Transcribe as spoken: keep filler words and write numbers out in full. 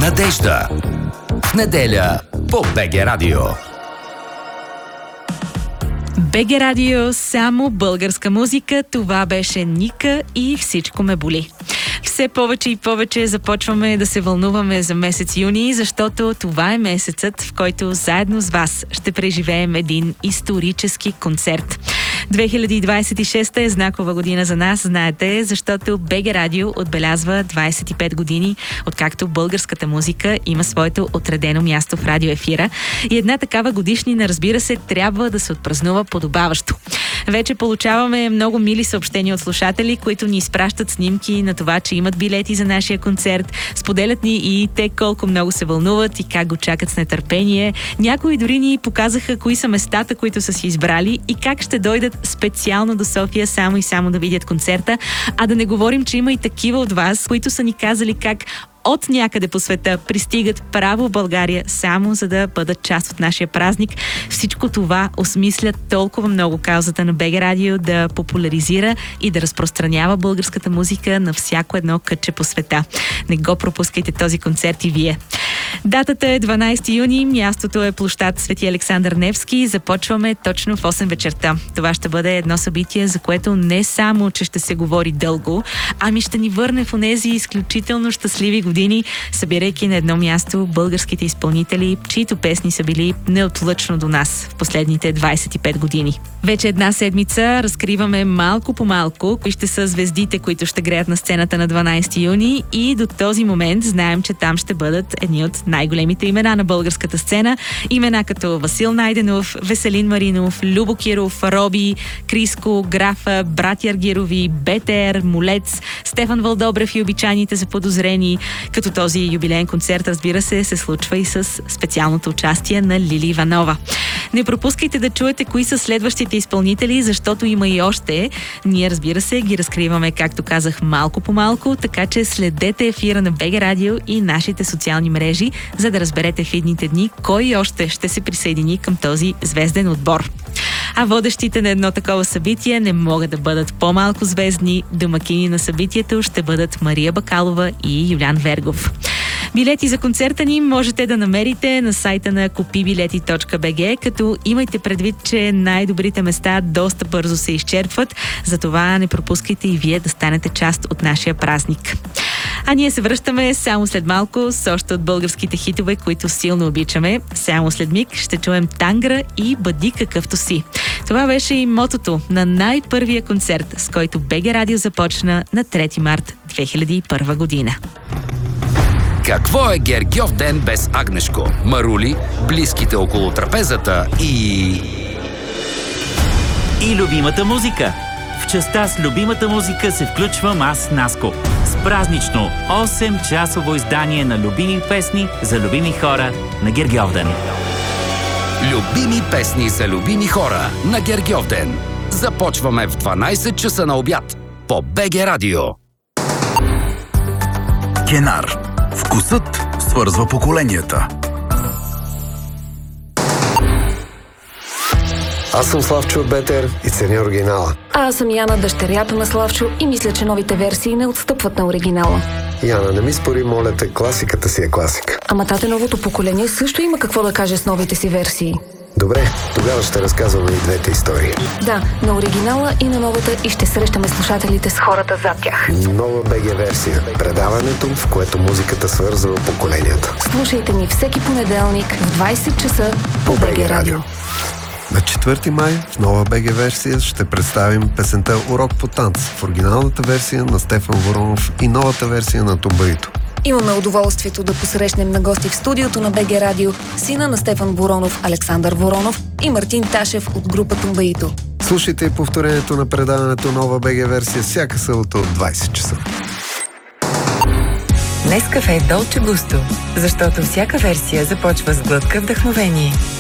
Надежда. В неделя по БГ Радио. БГ Радио, само българска музика. Това беше Ника и Всичко ме боли. Все повече и повече започваме да се вълнуваме за месец юни, защото това е месецът, в който заедно с вас ще преживеем един исторически концерт. две хиляди двадесет и шеста е знакова година за нас, знаете, защото БГ Радио отбелязва двадесет и пет години, откакто българската музика има своето отредено място в радиоефира. И една такава годишнина, разбира се, трябва да се отпразнува подобаващо. Вече получаваме много мили съобщения от слушатели, които ни изпращат снимки на това, че имат билети за нашия концерт. Споделят ни и те колко много се вълнуват и как го чакат с нетърпение. Някои дори ни показаха кои са местата, които са си избрали и как ще дойдат специално до София само и само да видят концерта. А да не говорим, че има и такива от вас, които са ни казали как от някъде по света пристигат право в България само за да бъдат част от нашия празник. Всичко това осмисля толкова много каузата на БГ Радио да популяризира и да разпространява българската музика на всяко едно кътче по света. Не го пропускайте този концерт и вие. Датата е дванадесети юни, мястото е площад Свети Александър Невски. Започваме точно в осем вечерта. Това ще бъде едно събитие, за което не само, че ще се говори дълго, ами ще ни върне в онези изключително щастливи години, събирайки на едно място българските изпълнители, чието песни са били неотлъчно до нас в последните двадесет и пет години. Вече една седмица разкриваме малко по малко кои ще са звездите, които ще греят на сцената на дванадесети юни, и до този момент знаем, че там ще бъдат едни от най-големите имена на българската сцена. Имена като Васил Найденов, Веселин Маринов, Любо Киров, Роби, Криско, Графа, братя Аргирови, БТР, Молец, Стефан Вълдобрев и обичайните заподозрени. Като този юбилеен концерт, разбира се, се случва и с специалното участие на Лили Иванова. Не пропускайте да чуете кои са следващите изпълнители, защото има и още. Ние, разбира се, ги разкриваме, както казах, малко по малко, така че следете ефира на БГ Радио и нашите социални мрежи, за да разберете в идните дни кой още ще се присъедини към този звезден отбор. А водещите на едно такова събитие не могат да бъдат по-малко звездни. Домакини на събитието ще бъдат Мария Бакалова и Юлян Вергов. Билети за концерта ни можете да намерите на сайта на купи билети точка би джи, като имайте предвид, че най-добрите места доста бързо се изчерпват, затова не пропускайте и вие да станете част от нашия празник. А ние се връщаме само след малко с още от българските хитове, които силно обичаме. Само след миг ще чуем Тангра и Бъди какъвто си. Това беше и мотото на най-първия концерт, с който БГ Радио започна на трети март две хиляди и първа година. Какво е Гергьов ден без Агнешко, Марули, близките около трапезата и... И любимата музика. В частта с любимата музика се включвам аз, Наско. С празнично осем-часово издание на любими песни за любими хора на Гергьов ден. Любими песни за любими хора на Гергьов ден. Започваме в дванадесет часа на обяд по БГ Радио. Кенар. Вкусът свързва поколенията. Аз съм Славчо от БТР и ценя оригинала. А аз съм Яна, дъщерята на Славчо, и мисля, че новите версии не отстъпват на оригинала. Яна, не ми спори, моля те, класиката си е класика. Ама тате, новото поколение също има какво да каже с новите си версии. Добре, тогава ще разказваме и двете истории. Да, на оригинала и на новата, и ще срещаме слушателите с хората зад тях. Нова БГ версия. Предаването, в което музиката свързва поколенията. Слушайте ни всеки понеделник в двадесет часа по БГ Радио. На четвърти май в нова БГ версия ще представим песента "Урок по танц" в оригиналната версия на Стефан Воронов и новата версия на Тумбаито. Имаме удоволствието да посрещнем на гости в студиото на БГ Радио сина на Стефан Воронов, Александър Воронов, и Мартин Ташев от група Тумбаито. Слушайте и повторението на предаването "Нова БГ версия" всяка събота от двадесет часа. Нескафе Долче Густо, защото всяка версия започва с глътка вдъхновение.